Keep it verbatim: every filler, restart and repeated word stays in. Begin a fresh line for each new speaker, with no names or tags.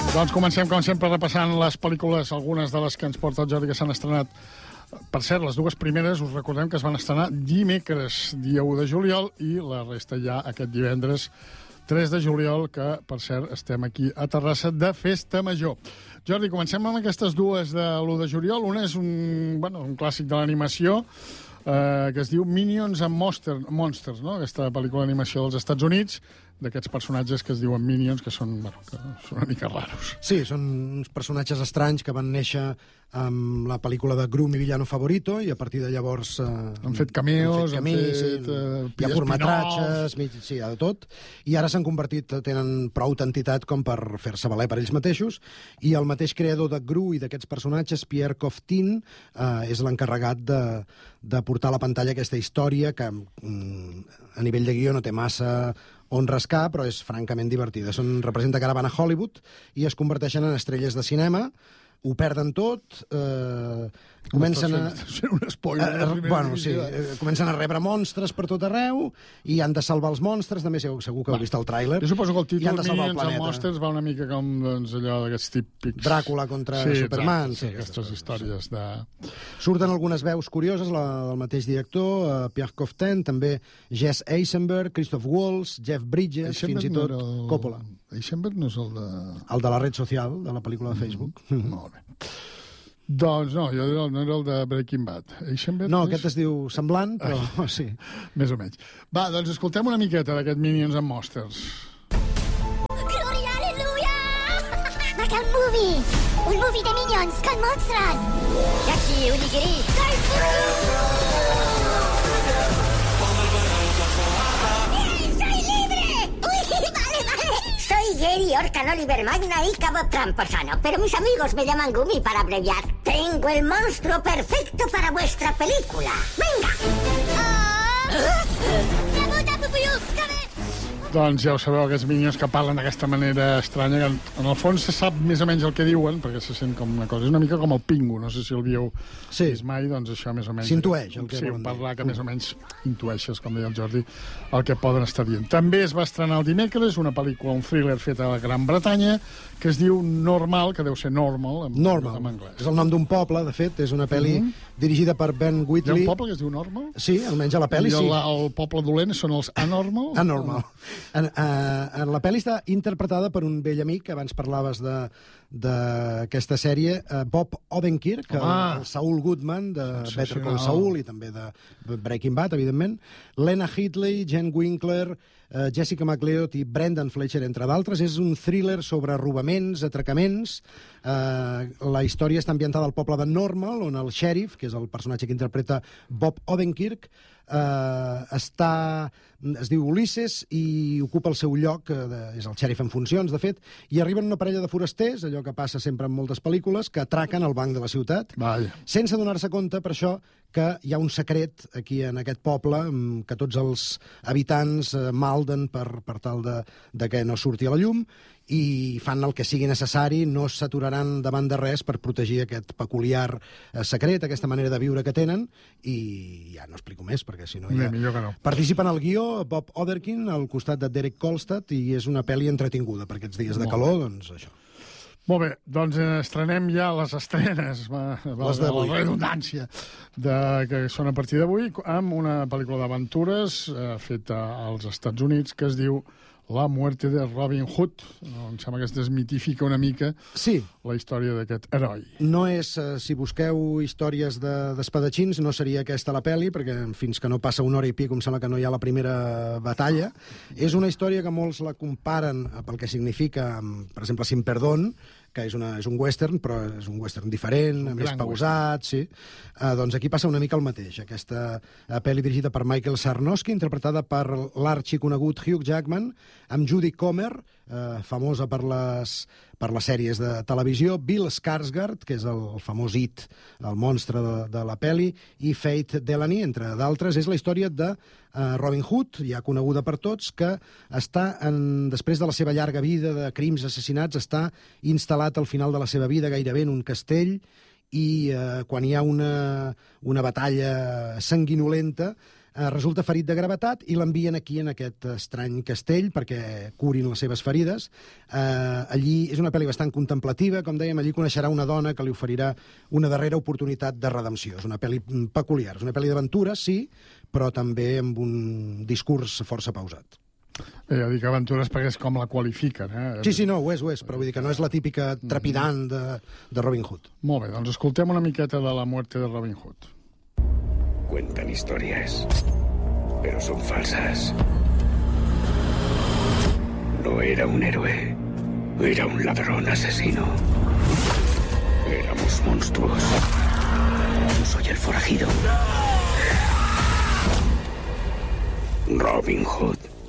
Doncs comencem, com sempre, repassant les pel·lícules, algunes de les que ens porta el Jordi, que s'han estrenat. Per cert, les dues primeres us recordem que es van estrenar dimecres, dia u de juliol, i la resta ja aquest divendres, tres de juliol, que, per cert, estem aquí a Terrassa de Festa Major. Jordi, comencem amb aquestes dues de l'u de juliol. Una és un, bueno, un clàssic de l'animació, eh, que es diu Minions and Monster, Monsters, no? Aquesta pel·lícula d'animació dels Estats Units, d'aquests personatges que es diuen Minions, que són, bueno, que són una mica raros.
Sí, són uns personatges estranys que van néixer amb la pel·lícula de Gru, mi villano favorito, i a partir de llavors... Eh,
han fet cameos, han fet...
Han fet, sí,
uh,
hi ha curtmetratges, sí, hi ha de tot, i ara s'han convertit, tenen prou entitat com per fer-se valer per ells mateixos, i el mateix creador de Gru i d'aquests personatges, Pierre Coftin, eh, és l'encarregat de, de portar a la pantalla aquesta història que mm, a nivell de guió no té massa on rascar, però és francament divertida. Són, representa que ara van a Hollywood i es converteixen en estrelles de cinema, ho perden tot, eh, comencen a...
Fent un spoiler.
Eh, bueno, sí, eh, comencen a rebre monstres per tot arreu i han de salvar els monstres, també segur, segur que heu vist el tràiler.
Jo suposo que el títol Minions and Monsters va una mica com, doncs, allò d'aquests típics...
Dràcula contra
sí,
Superman.
Sí, sí, aquestes històries de...
Surten algunes veus curioses, la del mateix director, uh, Pierre Coftin, també Jesse Eisenberg, Christoph Waltz, Jeff Bridges,
Eisenberg
fins i tot
no el...
Coppola.
Eisenberg no és el de...
El de la red social, de la pel·lícula de Facebook.
Mm, molt bé. Doncs no, jo no era el de Breaking Bad. Eisenberg
no,
és...
aquest es diu semblant, però ah, sí.
Més o menys. Va, doncs escoltem una miqueta d'aquest Minions and Monsters.
Gloria, aleluia! Maca un movie! Un movie de Minions con monstras! Yashi, onigiri! ¡Soy libre! ¡Uy, vale, vale! Soy Gary Orcan Oliver Magna y Cabo Tramposano, pero mis amigos me llaman Gumi para abreviar. Tengo el monstruo perfecto para vuestra película. ¡Venga!
Doncs ja ho sabeu, aquests Minions que parlen d'aquesta manera estranya, que en el fons se sap més o menys el que diuen, perquè se sent com una cosa. És una mica com el Pingu, no sé si el havíeu
sí.
vist mai, doncs això més o menys...
S'intueix el que
sí,
volen
parlar
dir.
que més o menys intueixes, com deia el Jordi, el que poden estar dient. També es va estrenar el dimecres una pel·lícula, un thriller fet a la Gran Bretanya, que es diu Normal, que deu ser Normal, en,
Normal.
en anglès.
És el nom d'un poble, de fet, és una pel·li mm -hmm. dirigida per Ben Wheatley.
Hi ha un poble que es diu Normal?
Sí, almenys a la pel·li,
I el,
sí.
el poble dolent són els Anormal?
Anormal. En, uh, en la pel·li està interpretada per un vell amic, que abans parlaves de d'aquesta sèrie, uh, Bob Odenkirk, el, el Saul Goodman de Better Call Saul i també de Breaking Bad, evidentment, Lena Headey, Jen Winkler, uh, Jessica McLeod i Brendan Fletcher, entre d'altres. És un thriller sobre robaments, atracaments. Uh, la història està ambientada al poble de Normal, on el xèrif, que és el personatge que interpreta Bob Odenkirk, Uh, està, es diu Ulisses i ocupa el seu lloc, uh, és el xèrif en funcions, de fet, i arriben una parella de forasters, allò que passa sempre en moltes pel·lícules, que atraquen el banc de la ciutat,
Vaya.
sense donar-se compte, per això, que hi ha un secret aquí en aquest poble, que tots els habitants uh, malden per, per tal de, de que no surti a la llum, i fan el que sigui necessari, no s'aturaran davant de res per protegir aquest peculiar eh, secret, aquesta manera de viure que tenen, i ja no explico més, perquè si no ja...
Bé, millor que no.
Participa en el guió Bob Odenkirk, al costat de Derek Kolstad, i és una pel·li entretinguda per aquests dies de
Molt
calor,
bé.
doncs això.
Molt bé, doncs estrenem ja les estrenes, va, va,
les d'avui.
la redundància, de, que són a partir d'avui, amb una pel·lícula d'aventures eh, feta als Estats Units, que es diu La muerte de Robin Hood. Em sembla que es desmitifica una mica
sí.
la història d'aquest heroi.
No és, eh, si busqueu històries d'espadatxins, de, no seria aquesta la pel·li, perquè fins que no passa una hora i pico em sembla que no hi ha la primera batalla. És una història que molts la comparen pel que significa, amb, per exemple, Sin Perdón, que és, una, és un western, però és un western diferent, un més pausat, sí. Uh, doncs aquí passa una mica el mateix. Aquesta uh, pel·li dirigida per Michael Sarnoski, interpretada per l'arxiconegut Hugh Jackman, amb Judy Comer, uh, famosa per les, per les sèries de televisió, Bill Skarsgård, que és el, el famós It, el monstre de, de la pel·li, i Faith Delany, entre d'altres. És la història de uh, Robin Hood, ja coneguda per tots, que està, en, després de la seva llarga vida de crims assassinats, està instal·lat al final de la seva vida gairebé en un castell, i eh, quan hi ha una, una batalla sanguinolenta eh, resulta ferit de gravetat i l'envien aquí, en aquest estrany castell, perquè curin les seves ferides. Eh, allí és una pel·li bastant contemplativa, com dèiem, allí coneixerà una dona que li oferirà una darrera oportunitat de redempció. És una pel·li peculiar, és una pel·li d'aventura, sí, però també amb un discurs força pausat.
Eh, ja dic aventures perquè és com la qualifiquen, eh?
Sí, sí, no, ho és, ho és, però vull dir que no és la típica trepidant de, de Robin Hood.
Molt bé, doncs escoltem una miqueta de la muerte de Robin Hood.
Cuentan historias, pero son falsas. No era un héroe, era un ladrón asesino. Éramos monstruos. Soy el forajido. Robin Hood.